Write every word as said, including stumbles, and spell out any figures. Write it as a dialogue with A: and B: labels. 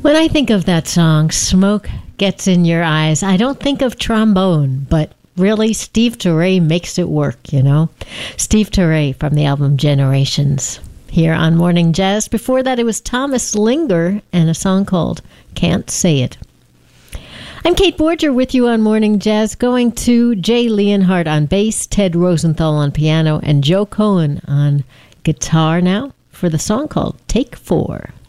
A: When I think of that song, Smoke Gets in Your Eyes, I don't think of trombone, but really Steve Turre makes it work, you know? Steve Turre from the album Generations, here on Morning Jazz. Before that, it was Thomas Linger and a song called Can't Say It. I'm Kate Borger with you on Morning Jazz, going to Jay Leonhardt on bass, Ted Rosenthal on piano, and Joe Cohen on guitar now for the song called Take Four.